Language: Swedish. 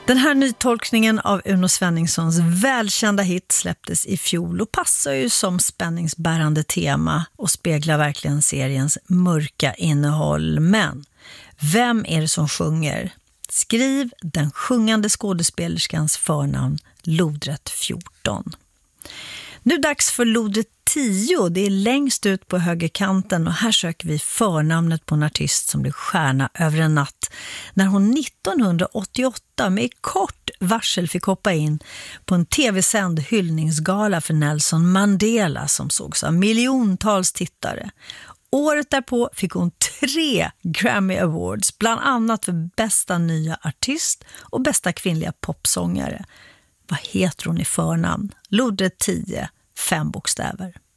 Den här nytolkningen av Uno Svenningssons välkända hit släpptes i fjol och passar ju som spänningsbärande tema och speglar verkligen seriens mörka innehåll. Men vem är det som sjunger? Skriv den sjungande skådespelerskans förnamn lodrätt 14. Nu dags för lodrätt 10. Det är längst ut på högerkanten och här söker vi förnamnet på en artist som blev stjärna över en natt när hon 1988 med kort varsel fick hoppa in på en tv-sänd hyllningsgala för Nelson Mandela som sågs av miljontals tittare. Året därpå fick hon 3 Grammy Awards, bland annat för bästa nya artist och bästa kvinnliga popsångare. Vad heter hon i förnamn? Lodrätt 10, 5 bokstäver.